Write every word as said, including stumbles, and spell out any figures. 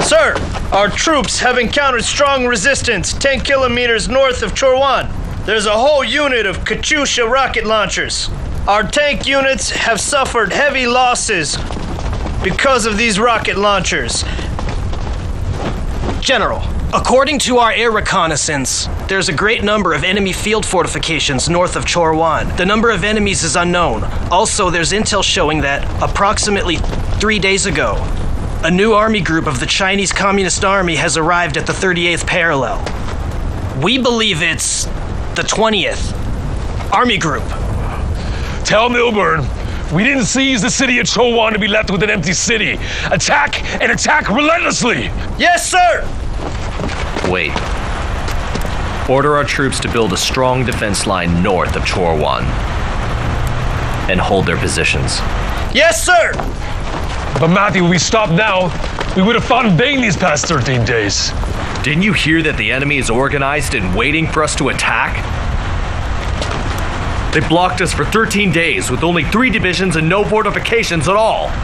Sir, our troops have encountered strong resistance ten kilometers north of Chorwan. There's a whole unit of Katyusha rocket launchers. Our tank units have suffered heavy losses because of these rocket launchers. General, according to our air reconnaissance, there's a great number of enemy field fortifications north of Chorwan. The number of enemies is unknown. Also, there's intel showing that approximately three days ago, a new army group of the Chinese Communist Army has arrived at the thirty-eighth parallel. We believe it's the twentieth Army Group. Tell Milburn, we didn't seize the city of Chorwan to be left with an empty city. Attack and attack relentlessly! Yes, sir! Wait. Order our troops to build a strong defense line north of Chorwan and hold their positions. Yes, sir! But Matthew, if we stopped now, we would have fought in vain these past thirteen days. Didn't you hear that the enemy is organized and waiting for us to attack? They blocked us for thirteen days with only three divisions and no fortifications at all.